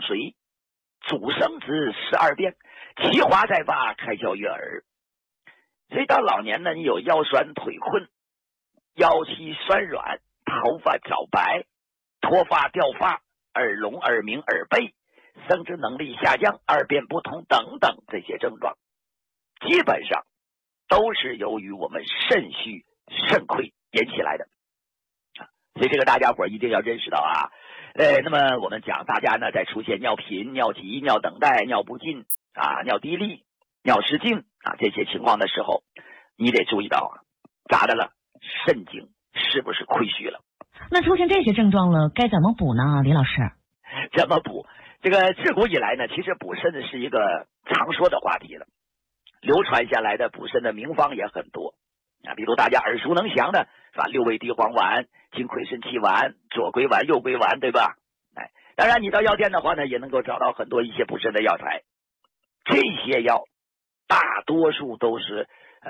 水，主生子12变，其华在发，开窍悦耳。所以到老年呢，你有腰酸腿困、腰膝酸软、头发早白、脱发掉发、耳聋耳鸣耳背、生殖能力下降、二便不通等等这些症状，基本上都是由于我们肾虚肾亏引起来的。所以这个大家伙一定要认识到啊。那么我们讲大家呢在出现尿频、尿急、尿等待、尿不尽啊、尿滴沥、尿失禁啊这些情况的时候，你得注意到啊，咋的了？肾经是不是亏虚了？ 那出现这些症状了，该怎么补呢？李老师， 怎么补？这个自古以来呢，其实补肾是一个常说的话题了，流传下来的补肾的名方也很多啊，比如大家耳熟能详的是吧？六味地黄丸、金匮肾气丸、左归丸、右归丸，对吧？当然你到药店的话呢，也能够找到很多一些补肾的药材。这些药大多数都是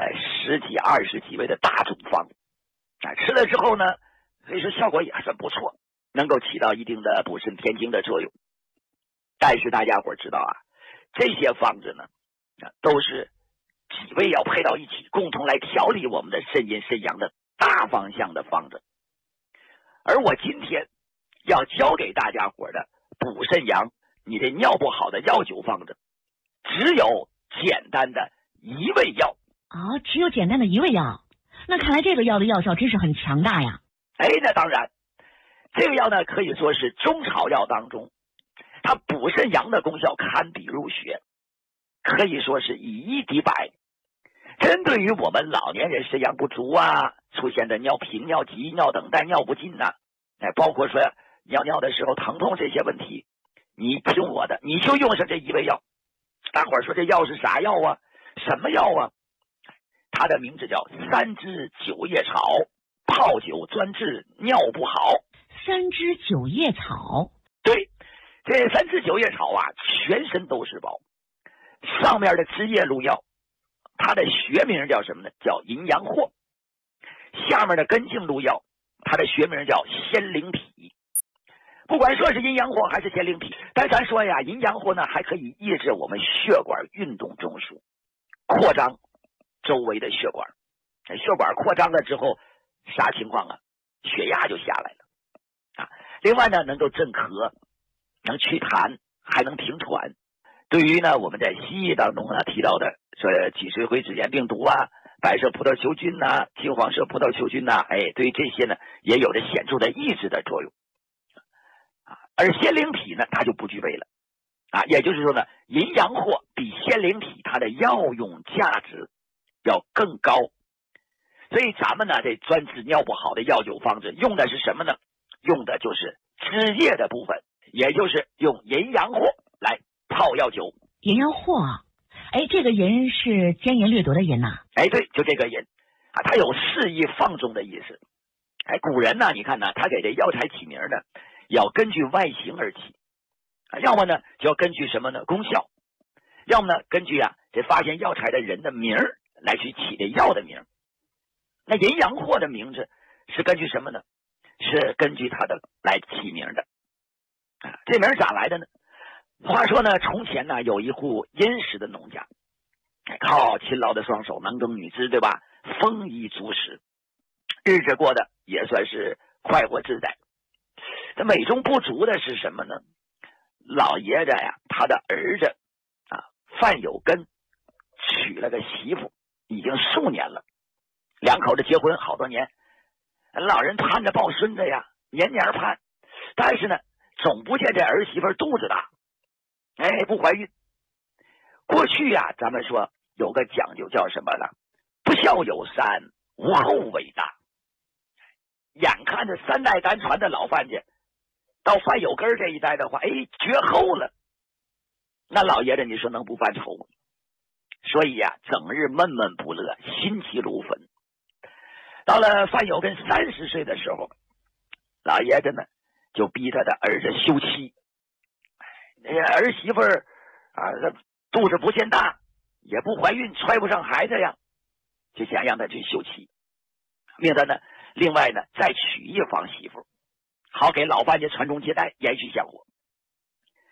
10几20几味的大总方啊，吃了之后呢，所以说效果也算不错，能够起到一定的补肾填精的作用。但是大家伙知道啊，这些方子呢，都是几味药配到一起，共同来调理我们的肾阴肾阳的大方向的方子。而我今天要教给大家伙的补肾阳、你这尿不好的药酒方子，只有简单的一味药。 哦，只有简单的一味药，那看来这个药的药效真是很强大呀。 那当然，这个药呢可以说是中草药当中，它补肾阳的功效堪比入血，可以说是以一敌百。针对于我们老年人肾阳不足啊，出现的尿频、尿急、尿等待、尿不尽呐，包括说尿尿的时候疼痛这些问题，你听我的，你就用上这一味药。大伙儿说这药是啥药啊？什么药啊？它的名字叫3支9叶草，泡酒专治尿不好。 3支9叶草， 对，这3支9叶草啊，全身都是宝。上面的枝叶入药，它的学名叫什么呢？叫阴阳藿。下面的根茎入药，它的学名叫仙灵脾。不管说是阴阳藿还是仙灵脾，但咱说呀，阴阳藿呢还可以抑制我们血管运动中枢，扩张周围的血管。血管扩张了之后，啥情况啊？血压就下来了啊。另外呢，能够镇咳，能祛痰，还能平喘。对于呢，我们在西医当中呢提到的说脊髓灰质炎病毒啊、白色葡萄球菌呐、金黄色葡萄球菌呐，对于这些呢也有着显著的抑制的作用啊。而仙灵脾呢，它就不具备了啊，也就是说呢，阴阳藿比仙灵脾它的药用价值要更高。所以咱们呢，这专治尿不好的药酒方子用的是什么呢？用的就是枝叶的部分，也就是用阴阳藿来泡药酒。 阴阳藿啊，这个淫是奸淫掠夺的淫呐。 对，就这个淫啊，它有肆意放纵的意思。古人呢，你看呢，他给这药材起名呢，要根据外形而起啊，要么呢就要根据什么呢？功效，要么呢根据这发现药材的人的名来去起这药的名。那阴阳藿的名字是根据什么呢？是根据它的来起名的啊。这名咋来的呢？话说呢，从前呢有一户殷实的农家，靠勤劳的双手，能耕女织，对吧？丰衣足食，日子过得也算是快活自在。这美中不足的是什么呢？老爷子呀，他的儿子范有根娶了个媳妇，已经数年了，两口子结婚好多年，老人盼着抱孙子呀，年年盼，但是呢，总不见这儿媳妇肚子大，不怀孕。过去咱们说有个讲究叫什么呢？不孝有三，无后为大。眼看着3代单传的老范家，到范有根这一代的话，绝后了。那老爷子你说能不犯愁吗？所以整日闷闷不乐，心急如焚。到了范有根30岁的时候，老爷子呢就逼他的儿子休妻。儿媳妇肚子不见大，也不怀孕，揣不上孩子呀，就想让他去休妻，命他呢另外呢再娶一房媳妇，好给老范家传宗接代，延续香火。这范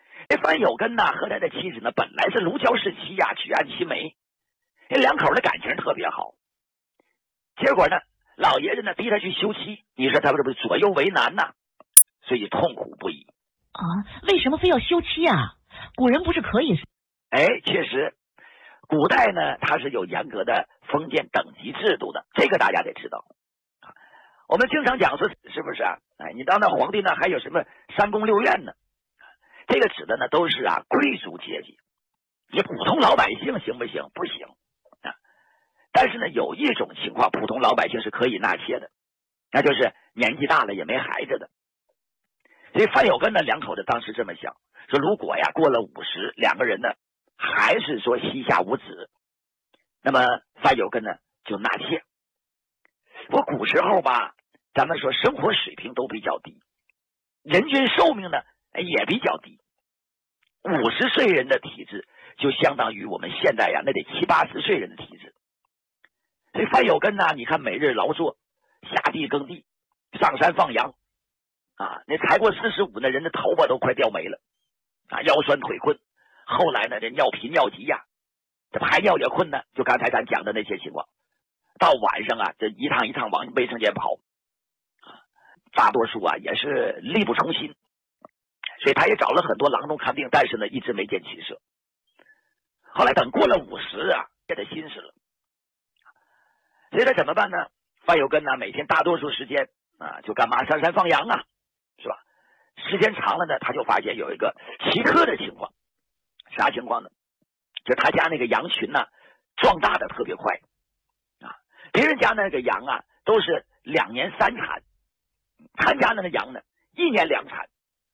范有根呐和他的妻子呢本来是如胶似漆呀，举案齐眉，这两口的感情特别好。结果呢，老爷子呢逼他去休妻，你说他是不是左右为难呐？所以痛苦不已啊？为什么非要休妻啊？古人不是可以？ 确实，古代呢它是有严格的封建等级制度的，这个大家得知道。我们经常讲说是不是啊？你当那皇帝呢还有什么三宫六院呢？这个指的呢都是贵族阶级，你普通老百姓行不行？不行啊。但是呢有一种情况，普通老百姓是可以纳妾的，那就是年纪大了也没孩子的。所以范有根呢两口子当时这么想，说如果过了50，两个人呢还是说膝下无子，那么范有根呢就纳妾。不过古时候吧，咱们说生活水平都比较低，人均寿命呢也比较低，50岁人的体质就相当于我们现在那得70、80岁人的体质。所以范有根呢，你看每日劳作，下地耕地，上山放羊那才过45的人的头发都快掉没了腰酸腿困。后来呢这尿频尿急这排尿也困难，就刚才咱讲的那些情况。到晚上这一趟一趟往卫生间跑大多数也是力不从心。所以他也找了很多郎中看病，但是呢一直没见起色。后来等过了50给他心思了，所以他怎么办呢？范有根呢每天大多数时间就干嘛上山放羊是吧？时间长了呢，他就发现有一个奇特的情况。啥情况呢？就他家那个羊群壮大的特别快别人家那个羊都是2年3产，他家那个羊呢1年2产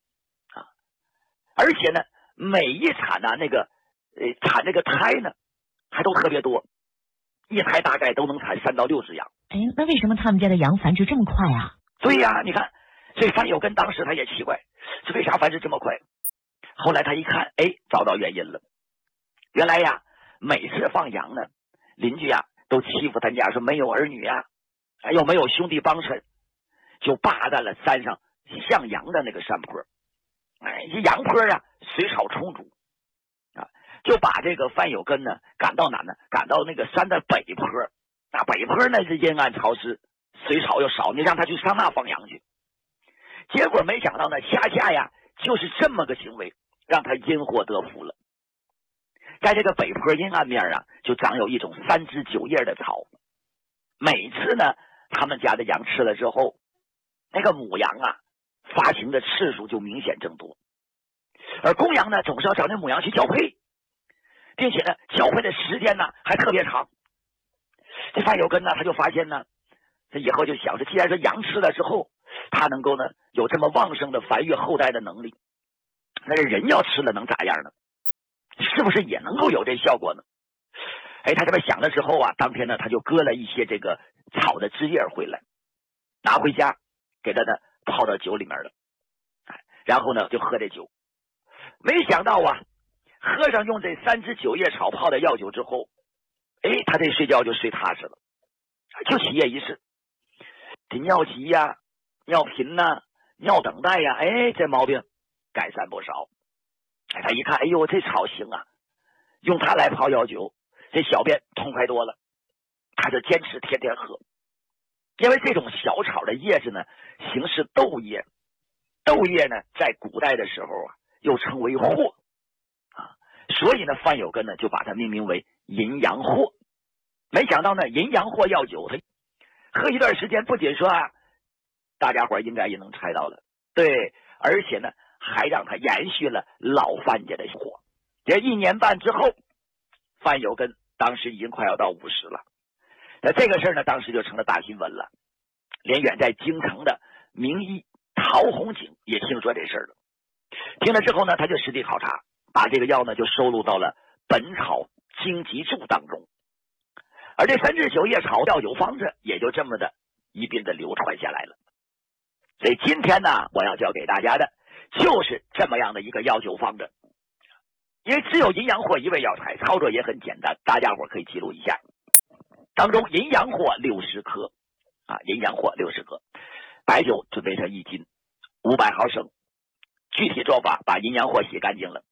而且呢每一产那个产那个胎呢还都特别多，一胎大概都能产3到6只羊。 那为什么他们家的羊繁殖这么快啊？ 对你看，所以范有根当时他也奇怪，这为啥繁殖这么快？后来他一看，找到原因了。原来每次放羊呢，邻居都欺负他家，说没有儿女又没有兄弟帮衬，就霸占了山上向阳的那个山坡。这阳坡水草充足就把这个范有根呢赶到哪呢？赶到那个山的北坡。北坡呢是阴暗潮湿，水草又少，你让他去上那放羊去。结果没想到呢，恰恰就是这么个行为让他因祸得福了。在这个北坡阴暗面就长有一种3枝9叶的草。每次呢他们家的羊吃了之后，那个母羊发情的次数就明显增多，而公羊呢总是要找那母羊去交配，并且呢交配的时间还特别长。这范有根他就发现这以后就想着，既然说羊吃了之后他能够呢有这么旺盛的繁育后代的能力，那人要吃了能咋样呢？是不是也能够有这效果呢？他这么想了之后当天呢他就割了一些这个草的枝叶回来，拿回家给他呢泡到酒里面了，然后呢就喝这酒。没想到喝上用这3枝9叶草泡的药酒之后，他这睡觉就睡踏实了，就起夜一试，这尿急尿频尿等待这毛病改善不少。他一看，这草行用它来泡药酒，这小便痛快多了，他就坚持天天喝。因为这种小草的叶子呢形似豆叶，豆叶呢在古代的时候又称为藿所以呢范有根呢就把它命名为淫羊藿。没想到呢淫羊藿药酒，他喝一段时间，不仅说大家伙应该也能猜到了，对，而且呢还让他延续了老范家的火。这1年半之后，范有根当时已经快要到50了。那这个事呢当时就成了大新闻了，连远在京城的名医陶弘景也听说这事了。听了之后呢他就实地考察，把这个药呢就收录到了《本草经籍注》当中。而这3枝9叶草药酒方子也就这么的一并的流传下来了。所以今天呢我要教给大家的就是这么样的一个药酒方子。因为只有淫羊藿一味药材，操作也很简单，大家伙可以记录一下。当中淫羊藿60克淫羊藿60克，白酒准备成1斤，500毫升。具体做法，把淫羊藿洗干净了，